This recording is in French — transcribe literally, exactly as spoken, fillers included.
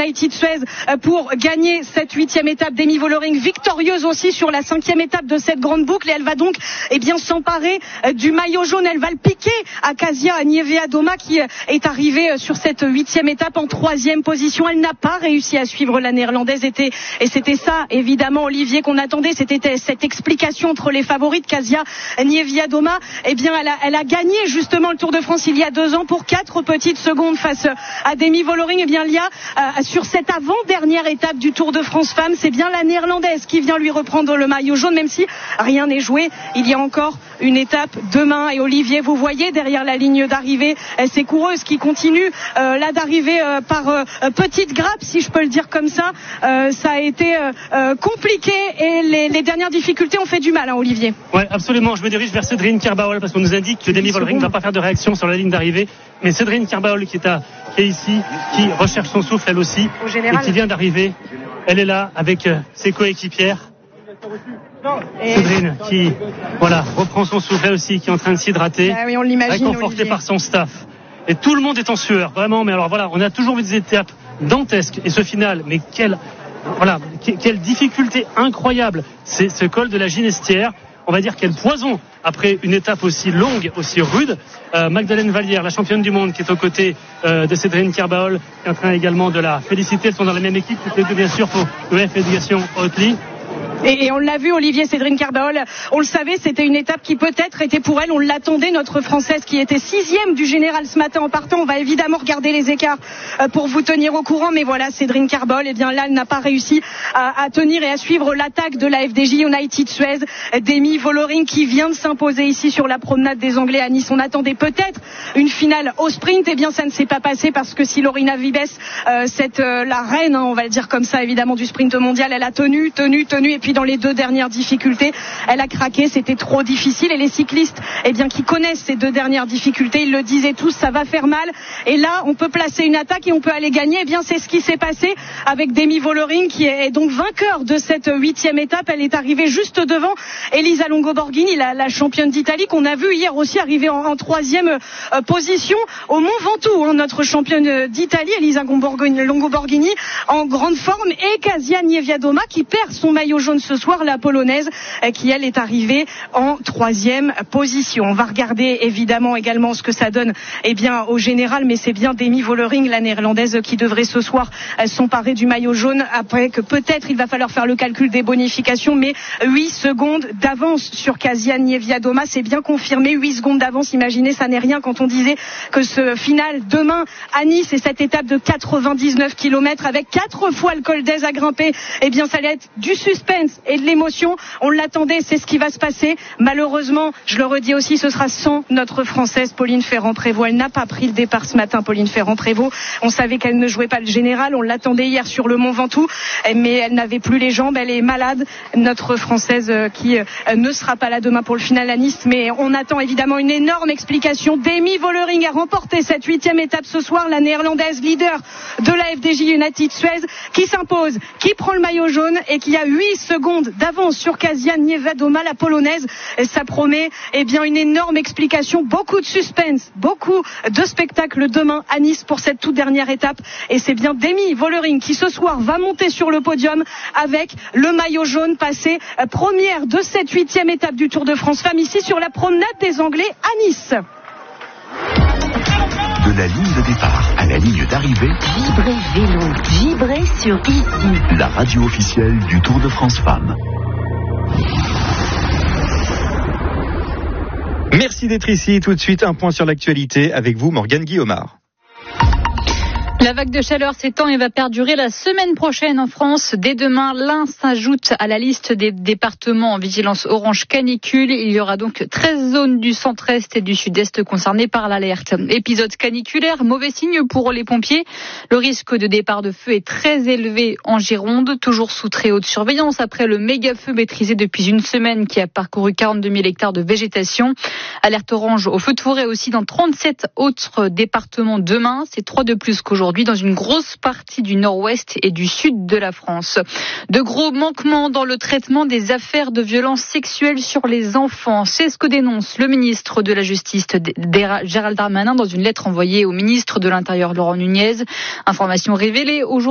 United Suez pour gagner cette huitième étape. Demi Vollering victorieuse aussi sur la cinquième étape de cette grande boucle et elle va donc eh bien s'emparer du maillot jaune. Elle va le piquer à Kasia Niewiadoma qui est arrivée sur cette huitième étape en troisième position. Elle n'a pas réussi à suivre la néerlandaise et c'était ça évidemment Olivier qu'on attendait, c'était cette explication entre les favorites. Kasia Niewiadoma eh bien elle a, elle a gagné justement le Tour de France il y a deux ans pour quatre petites secondes face à Demi Vollering. Eh bien il y a euh, sur cette avant-dernière étape du Tour de France femmes, c'est bien la néerlandaise qui vient lui reprendre le maillot jaune, même si rien n'est joué. Il y a encore une étape demain et Olivier, vous voyez derrière la ligne d'arrivée ces coureuses qui continuent euh, là d'arriver euh, par euh, petite grappe, si je peux le dire comme ça. Euh, ça a été euh, compliqué et les, les dernières difficultés ont fait du mal, hein, Olivier. Ouais, absolument. Je me dirige vers Cédrine Kerbaol parce qu'on nous indique que Demi Vollering ne va pas faire de réaction sur la ligne d'arrivée. Mais Cédrine Kerbaol qui est, à, qui est ici, qui recherche son souffle elle aussi et qui vient d'arriver. Elle est là avec euh, ses coéquipières. Et... Cédrine qui voilà, reprend son souffle elle aussi, qui est en train de s'hydrater, ah oui, on l'imagine, réconfortée Olivier. par son staff. Et tout le monde est en sueur, vraiment. Mais alors voilà, on a toujours vu des étapes dantesques. Et ce final, mais quelle, voilà, quelle difficulté incroyable. C'est ce col de la Ginestière. On va dire quel poison après une étape aussi longue, aussi rude. Euh, Magdalene Vallière, la championne du monde, qui est aux côtés euh, de Cédrine Kerbaol, qui est en train également de la féliciter. Elles sont dans la même équipe, toutes les deux bien sûr pour E F Éducation Hautely. Et, et on l'a vu, Olivier, Cédrine Kerbaol, on le savait, c'était une étape qui peut-être était pour elle, on l'attendait, notre Française qui était sixième du général ce matin en partant. On va évidemment regarder les écarts euh, pour vous tenir au courant, mais voilà, Cédrine Kerbaol, eh bien là, elle n'a pas réussi à, à tenir et à suivre l'attaque de la F D J United Suez. Demi Vollering qui vient de s'imposer ici sur la promenade des Anglais à Nice. On attendait peut-être une finale au sprint, eh bien ça ne s'est pas passé parce que si Lorina Wiebes, euh, cette, euh, la reine, hein, on va le dire comme ça évidemment du sprint mondial, elle a tenu, tenu, tenu, et puis dans les deux dernières difficultés, elle a craqué, c'était trop difficile et les cyclistes eh bien, qui connaissent ces deux dernières difficultés, ils le disaient tous, ça va faire mal et là on peut placer une attaque et on peut aller gagner. Eh bien c'est ce qui s'est passé avec Demi Vollering qui est donc vainqueur de cette huitième étape. Elle est arrivée juste devant Elisa Longo Borghini, la, la championne d'Italie qu'on a vu hier aussi arriver en, en troisième euh, position au Mont Ventoux, hein, notre championne d'Italie Elisa Longo Borghini en grande forme et Kasia Niewiadoma qui perd son maillot jaune ce soir, la polonaise qui elle est arrivée en troisième position. On va regarder évidemment également ce que ça donne eh bien au général, mais c'est bien Demi Vollering, la néerlandaise, qui devrait ce soir s'emparer du maillot jaune après que peut-être il va falloir faire le calcul des bonifications, mais huit secondes d'avance sur Kasia Niewiadoma, c'est bien confirmé, huit secondes d'avance. Imaginez, ça n'est rien quand on disait que ce final demain à Nice et cette étape de quatre-vingt-dix-neuf kilomètres avec quatre fois le col d'Aise à grimper, eh bien ça allait être du suspense et de l'émotion. On l'attendait, c'est ce qui va se passer. Malheureusement, je le redis aussi, ce sera sans notre Française Pauline Ferrand-Prévot. Elle n'a pas pris le départ ce matin, Pauline Ferrand-Prévot. On savait qu'elle ne jouait pas le général. On l'attendait hier sur le Mont Ventoux, mais elle n'avait plus les jambes. Elle est malade, notre Française qui ne sera pas là demain pour le final à Nice. Mais on attend évidemment une énorme explication. Demi Vollering a remporté cette huitième étape ce soir. La néerlandaise leader de la F D J United Suez qui s'impose, qui prend le maillot jaune et qui a huit secondes d'avance sur Kasia Niewiadoma, la polonaise. Ça promet eh bien une énorme explication, beaucoup de suspense, beaucoup de spectacles demain à Nice pour cette toute dernière étape. Et c'est bien Demi Vollering qui ce soir va monter sur le podium avec le maillot jaune, passé première de cette huitième étape du Tour de France Femmes ici sur la promenade des Anglais à Nice. De la ligne de départ à la ligne d'arrivée, Vibrez Vélo, vibrez sur Easy, la radio officielle du Tour de France Femmes. Merci d'être ici. Tout de suite, un point sur l'actualité avec vous, Morgane Guillaumard. La vague de chaleur s'étend et va perdurer la semaine prochaine en France. Dès demain, l'Ain s'ajoute à la liste des départements en vigilance orange canicule. Il y aura donc treize zones du centre-est et du sud-est concernées par l'alerte. Épisode caniculaire, mauvais signe pour les pompiers. Le risque de départ de feu est très élevé en Gironde, toujours sous très haute surveillance après le méga feu maîtrisé depuis une semaine qui a parcouru quarante-deux mille hectares de végétation. Alerte orange au feu de forêt aussi dans trente-sept autres départements demain. C'est trois de plus qu'aujourd'hui dans une grosse partie du nord-ouest et du sud de la France. De gros manquements dans le traitement des affaires de violences sexuelles sur les enfants. C'est ce que dénonce le ministre de la Justice, Gérald Darmanin, dans une lettre envoyée au ministre de l'Intérieur, Laurent Nunez. Information révélée aujourd'hui.